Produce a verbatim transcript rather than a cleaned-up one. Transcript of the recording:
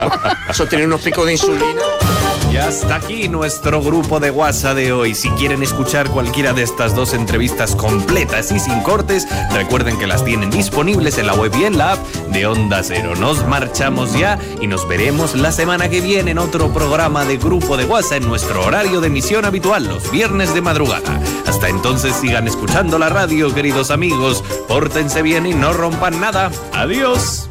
Eso tiene unos picos de insulina. Y hasta aquí nuestro grupo de WhatsApp de hoy. Si quieren escuchar cualquiera de estas dos entrevistas completas y sin cortes, recuerden que las tienen disponibles en la web y en la app de Onda Cero. Nos marchamos ya y nos veremos la semana que viene en otro programa de grupo de WhatsApp en nuestro horario de emisión habitual, los viernes de madrugada. Hasta entonces sigan escuchando la radio, queridos amigos. Pórtense bien y no rompan nada. Adiós.